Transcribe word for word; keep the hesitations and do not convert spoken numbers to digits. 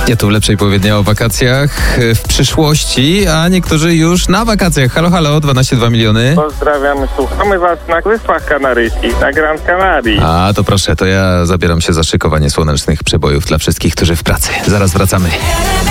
Nie, tu w lepszej połowie dnia o wakacjach w przyszłości, a niektórzy już na wakacjach. Halo, halo, dwanaście dwa miliony. Pozdrawiamy, słuchamy was na Wyspach Kanaryjskich, na Gran Canaria. A, to proszę, to ja zabieram się za szykowanie słonecznych przebojów dla wszystkich, którzy w pracy. Zaraz wracamy.